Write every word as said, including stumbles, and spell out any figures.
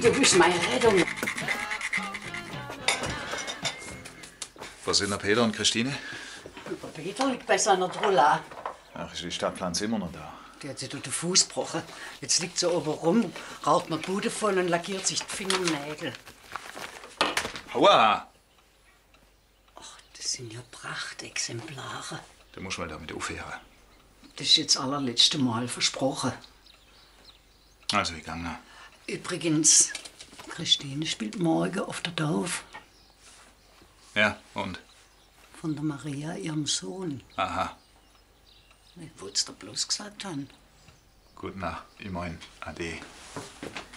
Du bist meine Rettung. Wo sind der Peter und Christine? Der Peter liegt bei seiner Trolla. Ach, ist die Stadtplan immer noch da? Die hat sich durch den Fuß gebrochen. Jetzt liegt sie oben rum, raucht mir die Bude voll und lackiert sich die Fingernägel. Aua! Ach, das sind ja Prachtexemplare. Du musst mal damit aufhören. Das ist jetzt allerletzte Mal versprochen. Also, ich gang. Übrigens, Christine spielt morgen auf der Dorf. Ja, und? Von der Maria, ihrem Sohn. Aha. Ich wollte es dir bloß gesagt haben. Gut, na, ich mein, ade.